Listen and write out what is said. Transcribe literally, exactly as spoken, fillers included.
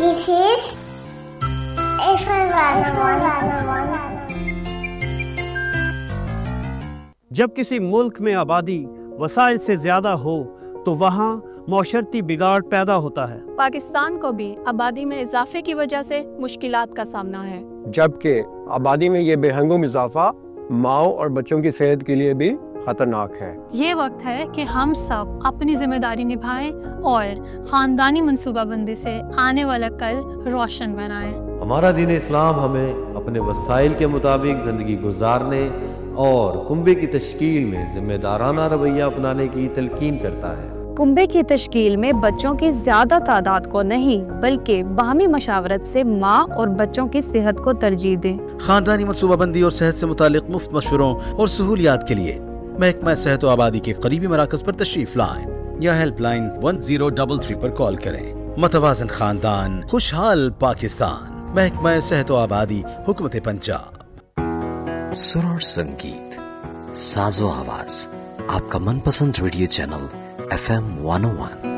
This is F M. جب کسی ملک میں آبادی وسائل سے زیادہ ہو تو وہاں معاشرتی بگاڑ پیدا ہوتا ہے۔ پاکستان کو بھی آبادی میں اضافے کی وجہ سے مشکلات کا سامنا ہے، جبکہ آبادی میں یہ بے ہنگم اضافہ ماؤں اور بچوں کی صحت کے لیے بھی خطرناک ہے۔ یہ وقت ہے کہ ہم سب اپنی ذمہ داری نبھائیں اور خاندانی منصوبہ بندی سے آنے والا کل روشن بنائیں۔ ہمارا دین اسلام ہمیں اپنے وسائل کے مطابق زندگی گزارنے اور کنبے کی تشکیل میں ذمہ دارانہ رویہ اپنانے کی تلقین کرتا ہے۔ کنبے کی تشکیل میں بچوں کی زیادہ تعداد کو نہیں بلکہ باہمی مشاورت سے ماں اور بچوں کی صحت کو ترجیح دیں۔ خاندانی منصوبہ بندی اور صحت سے متعلق مفت مشوروں اور سہولیات کے لیے محکمہ صحت و آبادی کے قریبی مراکز پر تشریف لائیں یا ہیلپ لائن ایک زیرو تین تین پر کال کریں۔ متوازن خاندان، خوشحال پاکستان، محکمہ صحت و آبادی، حکومت پنجاب۔ سر اور سنگیت، ساز و آواز، آپ کا من پسند radio channel F M one او ون۔